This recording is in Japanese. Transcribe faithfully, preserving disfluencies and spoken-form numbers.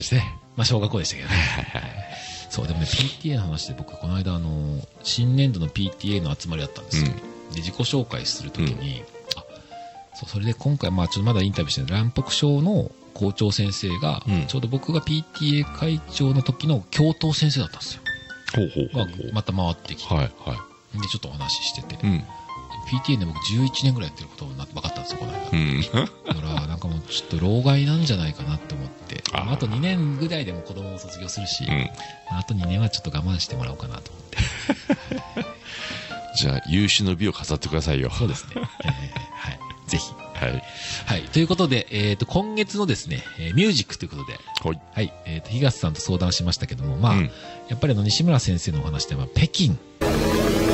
ですね。 まあ小学校でしたけどね。 はいはいはい。 そう、でもね、ピーティーエー の話で僕、この間、あの、新年度の ピーティーエー の集まりだったんですよ。うん、で、自己紹介するときに、うん、あ、そう、それで今回、まあちょっとまだインタビューしてない、蘭北小の校長先生が、うん、ちょうど僕が ピーティーエー 会長の時の教頭先生だったんですよ。 ほうほうほうほう。 がまた回ってきて、 はいはい。 で、ちょっとお話ししてて、 うん、 ピーティーエー で僕じゅういちねんぐらいやってることが分かったんですよ、この間。うん、だから、なんかもうちょっと老害なんじゃないかなって思って、あ, あとにねんぐらいでも子供を卒業するし、うん、あとにねんはちょっと我慢してもらおうかなと思って。 じゃあ、有終の美を飾ってくださいよ。 そうですね。えー、はい。ぜひ。 はい。 はい。ということで、えっと、今月のですね、えー、ミュージックということで、 はい。 はい。えっと、東さんと相談しましたけども、まあ、うん、やっぱりあの、西村先生のお話では、北京。